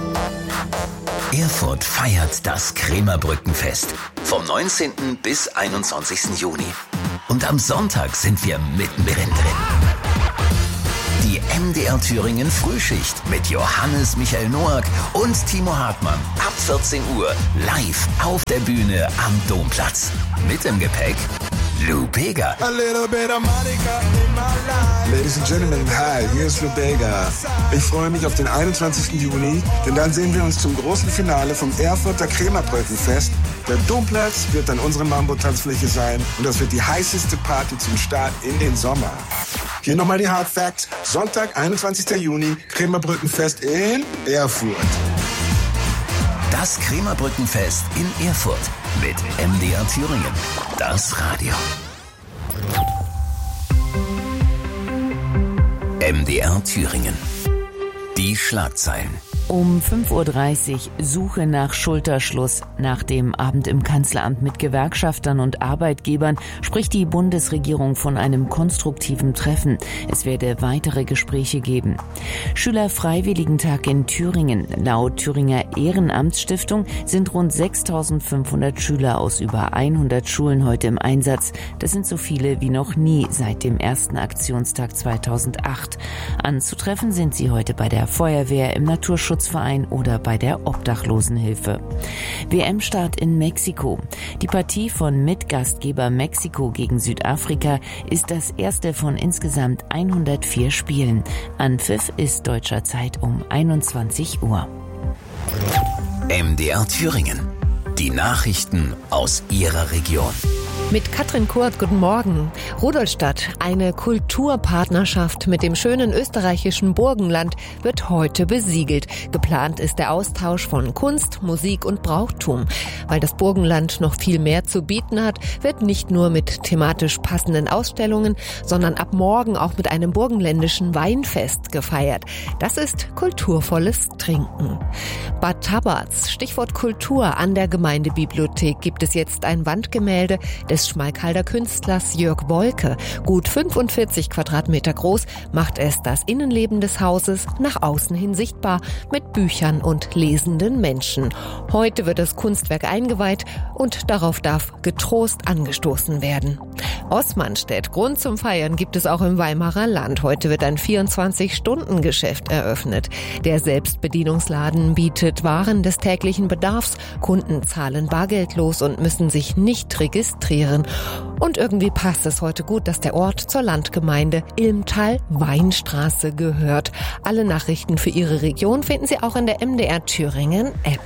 Erfurt feiert das Krämerbrückenfest vom 19. bis 21. Juni. Und am Sonntag sind wir mittendrin drin. Die MDR Thüringen Frühschicht mit Johannes Michael Noack und Timo Hartmann ab 14 Uhr live auf der Bühne am Domplatz. Mit im Gepäck Lou Bega. Ladies and Gentlemen, hi, hier ist Lou Bega. Ich freue mich auf den 21. Juni, denn dann sehen wir uns zum großen Finale vom Erfurter Krämerbrückenfest. Der Domplatz wird dann unsere Mambo-Tanzfläche sein und das wird die heißeste Party zum Start in den Sommer. Hier nochmal die Hard Facts. Sonntag, 21. Juni, Krämerbrückenfest in Erfurt. Das Krämerbrückenfest in Erfurt mit MDR Thüringen. Das Radio. MDR Thüringen. Die Schlagzeilen. Um 5.30 Uhr Suche nach Schulterschluss. Nach dem Abend im Kanzleramt mit Gewerkschaftern und Arbeitgebern spricht die Bundesregierung von einem konstruktiven Treffen. Es werde weitere Gespräche geben. Schülerfreiwilligentag in Thüringen. Laut Thüringer Ehrenamtsstiftung sind rund 6.500 Schüler aus über 100 Schulen heute im Einsatz. Das sind so viele wie noch nie seit dem ersten Aktionstag 2008. Anzutreffen sind sie heute bei der Feuerwehr, im Naturschutzverein oder bei der Obdachlosenhilfe. WM-Start in Mexiko. Die Partie von Mitgastgeber Mexiko gegen Südafrika ist das erste von insgesamt 104 Spielen. Anpfiff ist deutscher Zeit um 21 Uhr. MDR Thüringen. Die Nachrichten aus Ihrer Region. Mit Katrin Kurt, guten Morgen. Rudolstadt, eine Kulturpartnerschaft mit dem schönen österreichischen Burgenland, wird heute besiegelt. Geplant ist der Austausch von Kunst, Musik und Brauchtum. Weil das Burgenland noch viel mehr zu bieten hat, wird nicht nur mit thematisch passenden Ausstellungen, sondern ab morgen auch mit einem burgenländischen Weinfest gefeiert. Das ist kulturvolles Trinken. Bad Tabarz, Stichwort Kultur, an der Gemeindebibliothek gibt es jetzt ein Wandgemälde des Schmalkalder Künstlers Jörg Wolke. Gut 45 Quadratmeter groß macht es das Innenleben des Hauses nach außen hin sichtbar mit Büchern und lesenden Menschen. Heute wird das Kunstwerk eingeweiht und darauf darf getrost angestoßen werden. Osmanstedt, Grund zum Feiern gibt es auch im Weimarer Land. Heute wird ein 24-Stunden-Geschäft eröffnet. Der Selbstbedienungsladen bietet Waren des täglichen Bedarfs. Kunden zahlen bargeldlos und müssen sich nicht registrieren. Und irgendwie passt es heute gut, dass der Ort zur Landgemeinde Ilmtal-Weinstraße gehört. Alle Nachrichten für Ihre Region finden Sie auch in der MDR Thüringen App.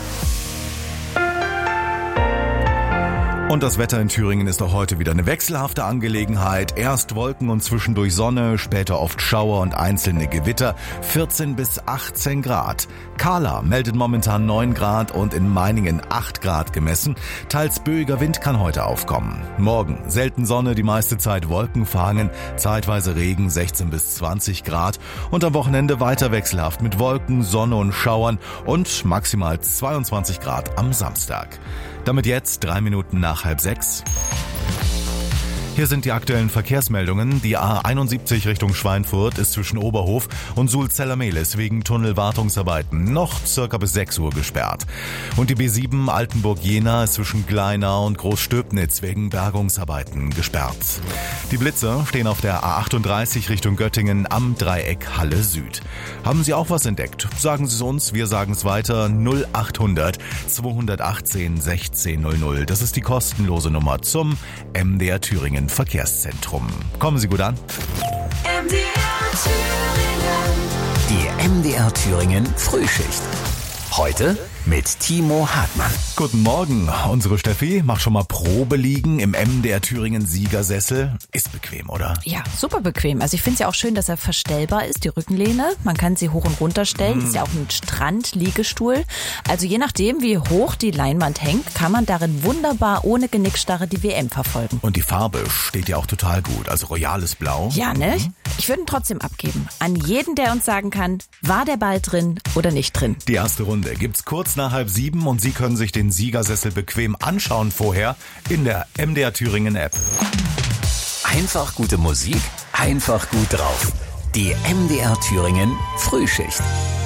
Und das Wetter in Thüringen ist auch heute wieder eine wechselhafte Angelegenheit. Erst Wolken und zwischendurch Sonne, später oft Schauer und einzelne Gewitter. 14 bis 18 Grad. Kahla meldet momentan 9 Grad und in Meiningen 8 Grad gemessen. Teils böiger Wind kann heute aufkommen. Morgen selten Sonne, die meiste Zeit Wolkenverhangen, zeitweise Regen 16 bis 20 Grad. Und am Wochenende weiter wechselhaft mit Wolken, Sonne und Schauern und maximal 22 Grad am Samstag. Damit jetzt 3 Minuten nach 5:30. Hier sind die aktuellen Verkehrsmeldungen. Die A71 Richtung Schweinfurt ist zwischen Oberhof und Sulzeller-Mehlis wegen Tunnelwartungsarbeiten noch circa bis 6 Uhr gesperrt. Und die B7 Altenburg-Jena ist zwischen Gleinau und Großstöbnitz wegen Bergungsarbeiten gesperrt. Die Blitzer stehen auf der A38 Richtung Göttingen am Dreieck Halle Süd. Haben Sie auch was entdeckt? Sagen Sie es uns, wir sagen es weiter. 0800 218 1600. Das ist die kostenlose Nummer zum MDR Thüringen Verkehrszentrum. Kommen Sie gut an. MDR Thüringen. Die MDR Thüringen Frühschicht. Heute mit Timo Hartmann. Guten Morgen. Unsere Steffi macht schon mal Probeliegen im MDR Thüringen Siegersessel. Ist bequem, oder? Ja, super bequem. Also ich finde es ja auch schön, dass er verstellbar ist, die Rückenlehne. Man kann sie hoch und runter stellen. Ist ja auch ein Strandliegestuhl. Also je nachdem, wie hoch die Leinwand hängt, kann man darin wunderbar ohne Genickstarre die WM verfolgen. Und die Farbe steht ja auch total gut. Also royales Blau. Ja, ne? Ich würde ihn trotzdem abgeben. An jeden, der uns sagen kann, war der Ball drin oder nicht drin. Die erste Runde gibt's kurz nach 6:30 und Sie können sich den Siegersessel bequem anschauen vorher in der MDR Thüringen App. Einfach gute Musik, einfach gut drauf. Die MDR Thüringen Frühschicht.